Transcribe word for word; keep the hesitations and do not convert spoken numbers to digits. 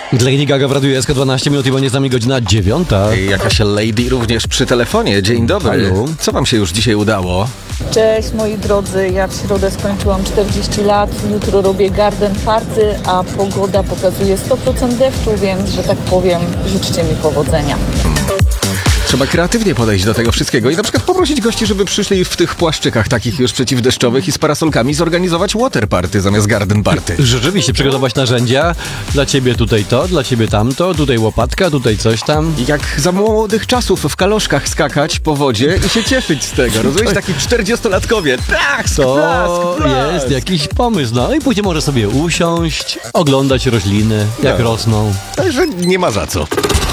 Lady Gaga w Radiu S K dwanaście minut i będzie z nami godzina dziewiąta. I jakaś lady również przy telefonie. Dzień dobry. Halo. Co wam się już dzisiaj udało? Cześć moi drodzy, ja w środę skończyłam czterdzieści lat, jutro robię garden party, a pogoda pokazuje sto procent deszczu, więc, że tak powiem, życzcie mi powodzenia. Trzeba kreatywnie podejść do tego wszystkiego i na przykład poprosić gości, żeby przyszli w tych płaszczykach takich już przeciwdeszczowych i z parasolkami zorganizować water party zamiast garden party. Rzeczywiście przygotować narzędzia. Dla ciebie tutaj to, dla ciebie tamto, tutaj łopatka, tutaj coś tam. I jak za młodych czasów w kaloszkach skakać po wodzie i się cieszyć z tego. Rozumiesz? Taki czterdziestolatkowie. Tak, To splask, splask. jest jakiś pomysł. No i później może sobie usiąść, oglądać rośliny, jak No. rosną. Także nie ma za co.